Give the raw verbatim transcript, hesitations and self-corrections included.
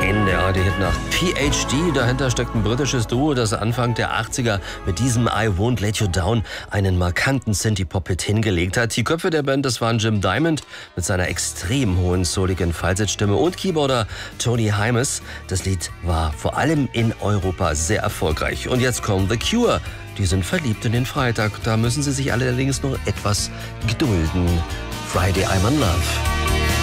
In der Radio-Hit-Nacht P H D, dahinter steckt ein britisches Duo, das Anfang der achtziger mit diesem I Won't Let You Down einen markanten Synthie-Pop-Hit hingelegt hat. Die Köpfe der Band, das waren Jim Diamond mit seiner extrem hohen souligen Falsettstimme und Keyboarder Tony Hymas. Das Lied war vor allem in Europa sehr erfolgreich. Und jetzt kommt The Cure. Die sind verliebt in den Freitag. Da müssen sie sich allerdings noch etwas gedulden. Friday I'm in Love.